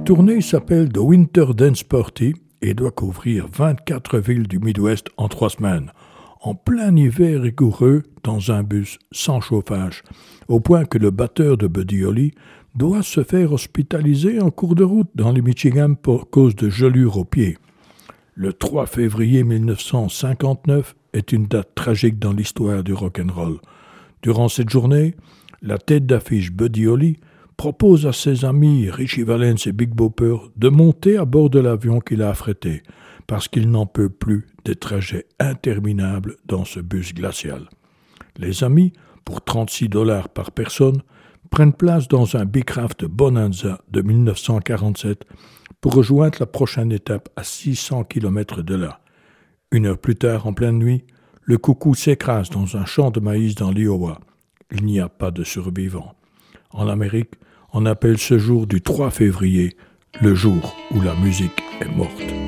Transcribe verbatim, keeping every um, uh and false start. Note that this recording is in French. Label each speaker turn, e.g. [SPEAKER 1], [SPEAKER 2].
[SPEAKER 1] tournée s'appelle The Winter Dance Party et doit couvrir vingt-quatre villes du Midwest en trois semaines, en plein hiver rigoureux dans un bus sans chauffage, au point que le batteur de Buddy Holly doit se faire hospitaliser en cours de route dans le Michigan pour cause de gelures aux pieds. Le trois février mille neuf cent cinquante-neuf est une date tragique dans l'histoire du rock'n'roll. Durant cette journée, la tête d'affiche Buddy Holly propose à ses amis Richie Valens et Big Bopper de monter à bord de l'avion qu'il a affrété, parce qu'il n'en peut plus des trajets interminables dans ce bus glacial. Les amis, pour trente-six dollars par personne, prennent place dans un Beechcraft Bonanza de mille neuf cent quarante-sept pour rejoindre la prochaine étape à six cents kilomètres de là. Une heure plus tard, en pleine nuit, le coucou s'écrase dans un champ de maïs dans l'Iowa. Il n'y a pas de survivants. En Amérique, on appelle ce jour du trois février le jour où la musique est morte.